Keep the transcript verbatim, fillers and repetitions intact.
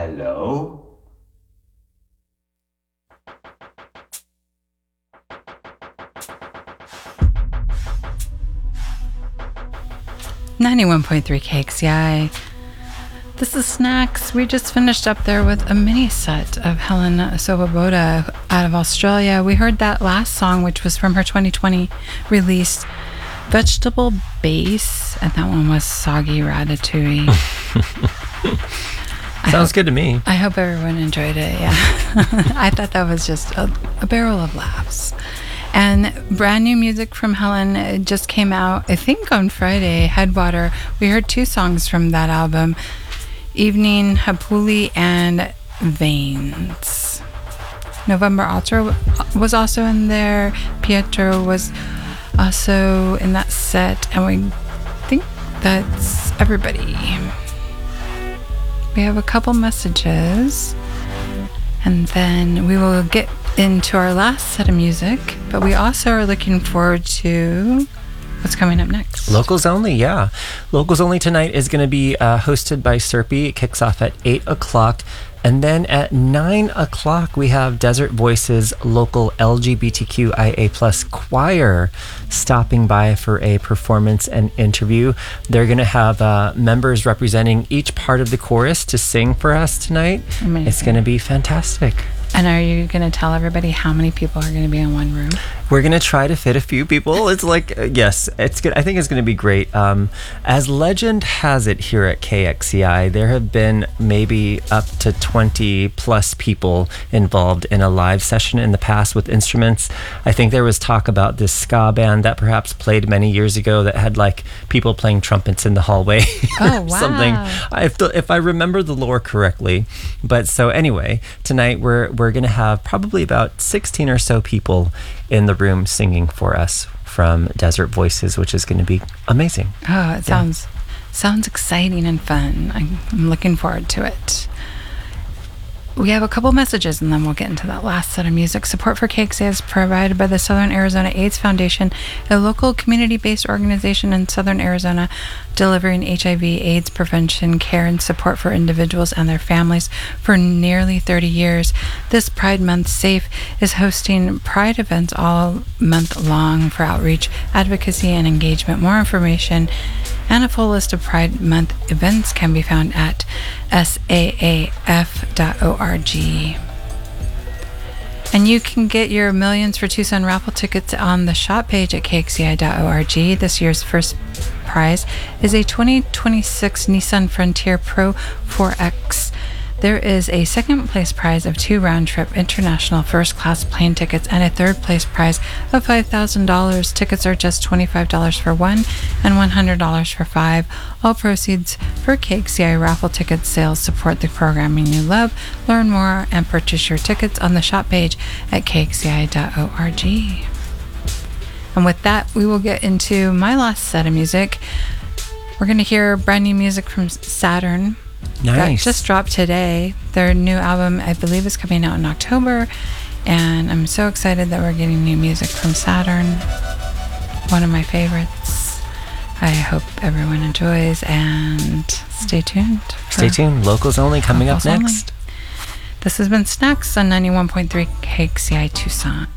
Hello? ninety-one point three K X C I. This is Snacks. We just finished up there with a mini set of Helen Soboboda out of Australia. We heard that last song, which was from her twenty twenty release, Vegetable Base, and that one was Soggy Ratatouille. Sounds hope, good to me. I hope everyone enjoyed it, yeah. I thought that was just a, a barrel of laughs. And brand new music from Helen it just came out, I think, on Friday, Headwater. We heard two songs from that album, Evening Hapuli and Veins. November Alter was also in there. Pietro was also in that set. And we think that's everybody. We have a couple messages. And then we will get into our last set of music, but we also are looking forward to what's coming up next. Locals Only, yeah. Locals Only tonight is going to be uh, hosted by Serpy. It kicks off at eight o'clock. And then at nine o'clock, we have Desert Voices local L G B T Q I A plus choir stopping by for a performance and interview. They're going to have uh, members representing each part of the chorus to sing for us tonight. Amazing. It's going to be fantastic. And are you going to tell everybody how many people are going to be in one room? We're going to try to fit a few people. It's like, uh, yes, it's good. I think it's going to be great. Um, as legend has it here at K X C I, there have been maybe up to twenty plus people involved in a live session in the past with instruments. I think there was talk about this ska band that perhaps played many years ago that had like people playing trumpets in the hallway oh, or wow. something. If, the, if I remember the lore correctly. But so anyway, tonight we're, we're going to have probably about sixteen or so people in the room singing for us from Desert Voices, which is going to be amazing. Oh, it sounds yeah. sounds exciting and fun. I'm, I'm looking forward to it. We have a couple messages and then we'll get into that last set of music. Support for K X A is provided by the Southern Arizona AIDS Foundation, a local community-based organization in Southern Arizona delivering H I V AIDS prevention care and support for individuals and their families for nearly thirty years. This Pride Month, SAFE is hosting Pride events all month long for outreach, advocacy, and engagement. More information and a full list of Pride Month events can be found at S A A F dot org. And you can get your Millions for Tucson raffle tickets on the shop page at K X C I dot org. This year's first prize is a twenty twenty-six Nissan Frontier Pro four X. There is a second place prize of two round-trip international first-class plane tickets and a third-place prize of five thousand dollars. Tickets are just twenty-five dollars for one and one hundred dollars for five. All proceeds for K X C I raffle ticket sales support the programming you love. Learn more and purchase your tickets on the shop page at K X C I dot org. And with that, we will get into my last set of music. We're going to hear brand new music from Saturn. Nice. That just dropped today. Their new album, I believe, is coming out in October. And I'm so excited that we're getting new music from Saturn. One of my favorites. I hope everyone enjoys and stay tuned. Stay tuned. Locals Only coming Locals up next. Only. This has been Snacks on ninety-one point three K X C I Tucson.